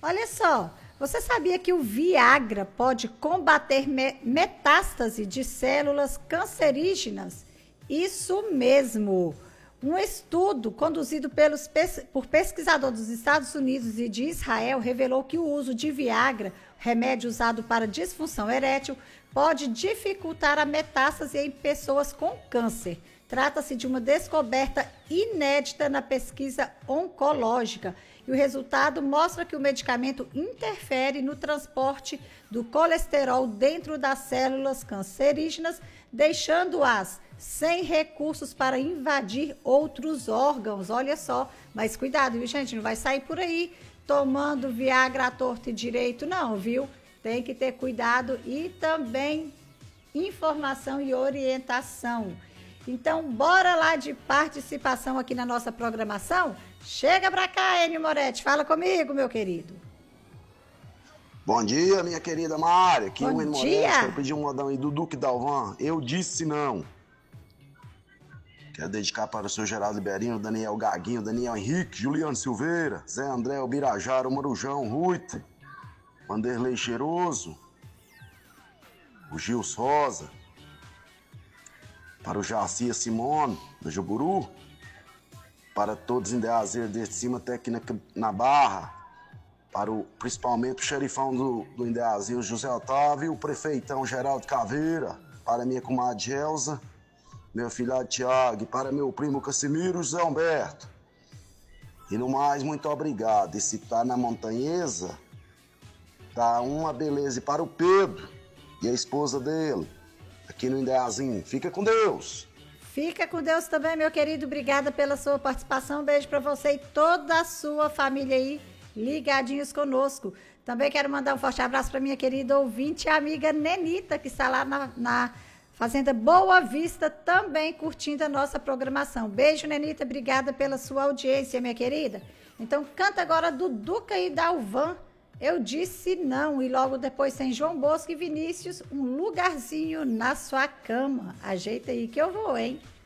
Olha só, você sabia que o Viagra pode combater metástase de células cancerígenas? Isso mesmo. Um estudo conduzido por pesquisadores dos Estados Unidos e de Israel revelou que o uso de Viagra, remédio usado para disfunção erétil, pode dificultar a metástase em pessoas com câncer. Trata-se de uma descoberta inédita na pesquisa oncológica. E o resultado mostra que o medicamento interfere no transporte do colesterol dentro das células cancerígenas, deixando-as sem recursos para invadir outros órgãos. Olha só, mas cuidado, viu, gente? Não vai sair por aí tomando Viagra à torta e direito, não, viu? Tem que ter cuidado e também informação e orientação. Então, bora lá de participação aqui na nossa programação? Chega pra cá, Enio Moretti, fala comigo, meu querido. Bom dia, minha querida Mária. Aqui Bom o Enio dia. Moretti. Quero pedir um modão aí do Duque Dalvan. Eu disse não. Quero dedicar para o seu Geraldo Liberino, Daniel Gaguinho, Daniel Henrique, Juliano Silveira, Zé André, Albirajara, o Marujão, Ruite, Vanderlei Cheiroso, o Gils Rosa, para o Jacia Simone, do Juburu, para todos os Indeazeiros desde cima até aqui na Barra, para principalmente o xerifão do Indeazeiro, José Otávio, o prefeitão Geraldo Caveira, para minha comadre Gelsa, meu filhado Tiago, e para meu primo Cassimiro José Humberto. E no mais, muito obrigado. E se tá na Montanhesa, tá uma beleza. E para o Pedro e a esposa dele, aqui no Indeazinho. Fica com Deus. Fica com Deus também, meu querido. Obrigada pela sua participação. Beijo para você e toda a sua família aí ligadinhos conosco. Também quero mandar um forte abraço para minha querida ouvinte e amiga Nenita, que está lá na Fazenda Boa Vista, também curtindo a nossa programação. Beijo, Nenita. Obrigada pela sua audiência, minha querida. Então, canta agora do Duca e Dalvan. Eu disse não. E logo depois tem João Bosco e Vinícius, um lugarzinho na sua cama. Ajeita aí que eu vou, hein?